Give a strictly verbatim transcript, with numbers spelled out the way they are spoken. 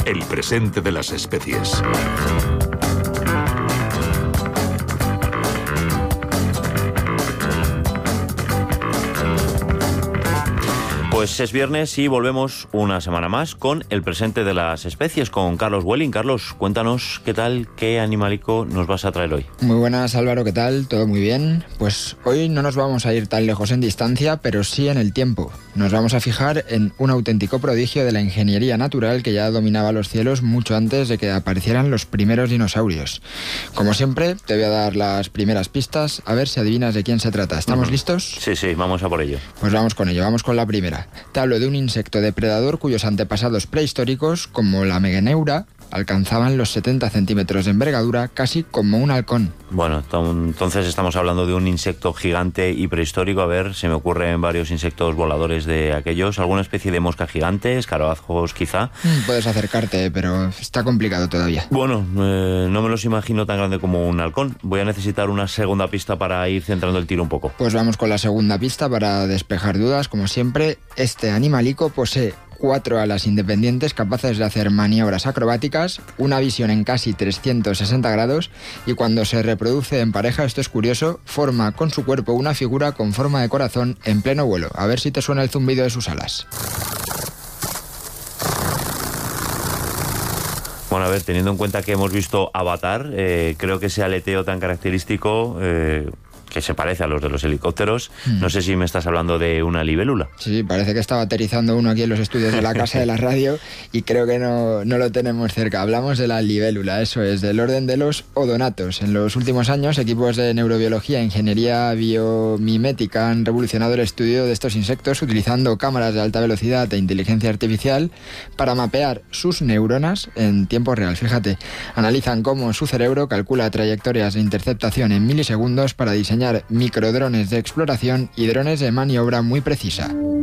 el presente de las especies. Pues es viernes y volvemos una semana más con el presente de las especies, con Carlos Welling. Carlos, cuéntanos qué tal, qué animalico nos vas a traer hoy. Muy buenas, Álvaro, ¿qué tal? ¿Todo muy bien? Pues hoy no nos vamos a ir tan lejos en distancia, pero sí en el tiempo. Nos vamos a fijar en un auténtico prodigio de la ingeniería natural que ya dominaba los cielos mucho antes de que aparecieran los primeros dinosaurios. Como siempre, te voy a dar las primeras pistas, a ver si adivinas de quién se trata. ¿Estamos uh-huh. listos? Sí, sí, vamos a por ello. Pues vamos con ello, vamos con la primera. Te hablo de un insecto depredador cuyos antepasados prehistóricos, como la meganeura, alcanzaban los setenta centímetros de envergadura, casi como un halcón. Bueno, entonces estamos hablando de un insecto gigante y prehistórico. A ver, se me ocurren varios insectos voladores de aquellos. ¿Alguna especie de mosca gigante? ¿Escarabajos quizá? Mm, puedes acercarte, pero está complicado todavía. Bueno, eh, no me los imagino tan grande como un halcón. Voy a necesitar una segunda pista para ir centrando el tiro un poco. Pues vamos con la segunda pista para despejar dudas. Como siempre, este animalico posee cuatro alas independientes capaces de hacer maniobras acrobáticas, una visión en casi trescientos sesenta grados y cuando se reproduce en pareja, esto es curioso, forma con su cuerpo una figura con forma de corazón en pleno vuelo. A ver si te suena el zumbido de sus alas. Bueno, a ver, teniendo en cuenta que hemos visto Avatar, eh, creo que ese aleteo tan característico... Eh, que se parece a los de los helicópteros. Mm. No sé si me estás hablando de una libélula. Sí, parece que estaba aterrizando uno aquí en los estudios de la Casa de la Radio y creo que no, no lo tenemos cerca. Hablamos de la libélula, eso es, del orden de los odonatos. En los últimos años, equipos de neurobiología e ingeniería biomimética han revolucionado el estudio de estos insectos utilizando cámaras de alta velocidad e inteligencia artificial para mapear sus neuronas en tiempo real. Fíjate, analizan cómo su cerebro calcula trayectorias de interceptación en milisegundos para diseñar microdrones de exploración y drones de maniobra muy precisa.